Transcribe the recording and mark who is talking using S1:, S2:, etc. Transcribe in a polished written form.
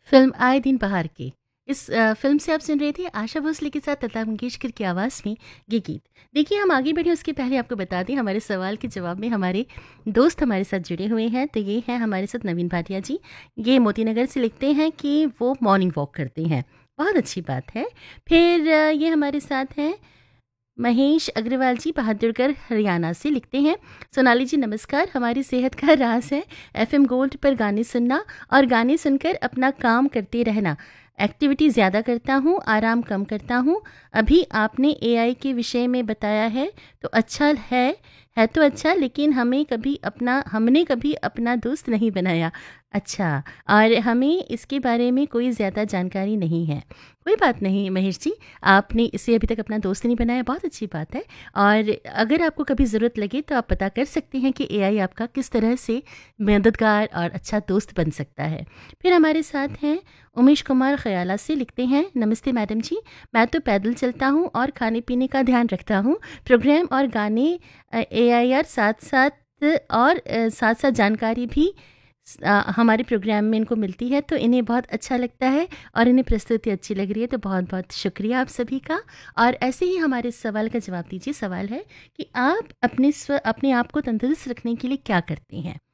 S1: Film आए दिन बहार के। इस फ़िल्म से आप सुन रहे थे आशा भोसले के साथ लता मंगेशकर की आवाज़ में ये गीत। देखिए, हम आगे बढ़ें उसके पहले आपको बता दें, हमारे सवाल के जवाब में हमारे दोस्त हमारे साथ जुड़े हुए हैं। तो ये हैं हमारे साथ नवीन भाटिया जी। ये मोतीनगर से लिखते हैं कि वो मॉर्निंग वॉक करते हैं। बहुत अच्छी बात है। फिर ये हमारे साथ हैं महेश अग्रवाल जी, बहादुरगढ़ हरियाणा से लिखते हैं, सोनाली जी नमस्कार। हमारी सेहत का राज है एफएम गोल्ड पर गाने सुनना और गाने सुनकर अपना काम करते रहना। एक्टिविटी ज़्यादा करता हूँ, आराम कम करता हूँ। अभी आपने एआई के विषय में बताया है तो अच्छा है तो अच्छा, लेकिन हमने कभी अपना दोस्त नहीं बनाया। अच्छा, और हमें इसके बारे में कोई ज़्यादा जानकारी नहीं है। कोई बात नहीं महेश जी, आपने इसे अभी तक अपना दोस्त नहीं बनाया, बहुत अच्छी बात है। और अगर आपको कभी ज़रूरत लगे तो आप पता कर सकते हैं कि एआई आपका किस तरह से मददगार और अच्छा दोस्त बन सकता है। फिर हमारे साथ हैं उमेश कुमार ख़याला से लिखते हैं, नमस्ते मैडम जी, मैं तो पैदल चलता हूँ और खाने पीने का ध्यान रखता हूँ। प्रोग्राम और गाने एआईआर साथ साथ जानकारी भी हमारे प्रोग्राम में इनको मिलती है, तो इन्हें बहुत अच्छा लगता है और इन्हें प्रस्तुति अच्छी लग रही है। तो बहुत बहुत शुक्रिया आप सभी का। और ऐसे ही हमारे सवाल का जवाब दीजिए। सवाल है कि आप अपने आप को तंदुरुस्त रखने के लिए क्या करते हैं।